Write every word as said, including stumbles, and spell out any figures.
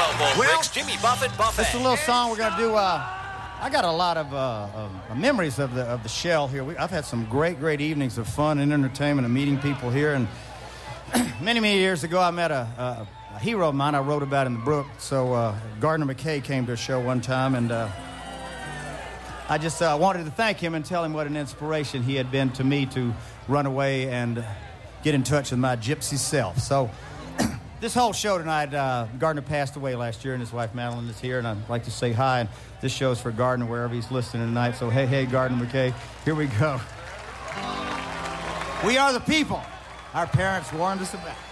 twelve on Rick's Jimmy Buffett Buffet. This is a little song we're going to do. Uh, I got a lot of uh, uh, memories of the of the Shell here. We, I've had some great, great evenings of fun and entertainment and meeting people here. And many, many years ago, I met a, a, a hero of mine I wrote about in the book. So uh, Gardner McKay came to a show one time, and uh, I just uh, wanted to thank him and tell him what an inspiration he had been to me to run away and get in touch with my gypsy self. So this whole show tonight, uh, Gardner passed away last year, and his wife Madeline is here, and I'd like to say hi. And this show's for Gardner wherever he's listening tonight. So hey, hey, Gardner McKay, here we go. We are the people our parents warned us about.